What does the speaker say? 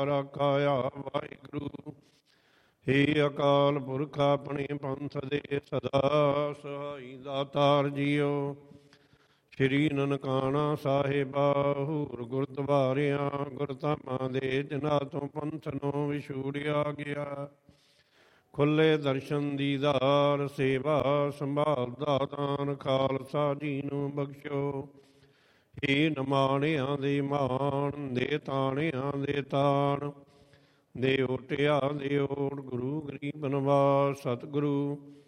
ਰਾਖਾਇਆ ਵਾਹਿਗੁਰੂ। ਹੇ ਅਕਾਲ ਪੁਰਖ ਆਪਣੇ ਪੰਥ ਦੇ ਸਦਾ ਸਹਾਈ ਦਾਤਾਰ ਜੀਓ। ਸ਼੍ਰੀ ਨਨਕਾਣਾ ਸਾਹਿਬਾ ਹੂਰ ਗੁਰਦੁਆਰਿਆਂ ਗੁਰਧਾਮਾਂ ਦੇ ਜਿਨ੍ਹਾਂ ਤੋਂ ਪੰਥ ਨੂੰ ਵਿਛੂੜਿਆ ਗਿਆ। ਖੁੱਲੇ ਦਰਸ਼ਨ ਦੀਦਾਰ ਸੇਵਾ ਸੰਭਾਲ ਦਾ ਦਾਨ ਖਾਲਸਾ ਜੀ ਨੂੰ ਬਖਸ਼ੋ। ਹੇ ਨਿਮਾਣਿਆਂ ਦੇ ਮਾਣ ਦੇ ਤਾਣਿਆਂ ਦੇ ਤਾਣ ਦੇ ਓਟਿਆ ਦੇ ਓਟ ਗੁਰੂ ਗਰੀਬ ਨਿਵਾਸ ਸਤਿਗੁਰੂ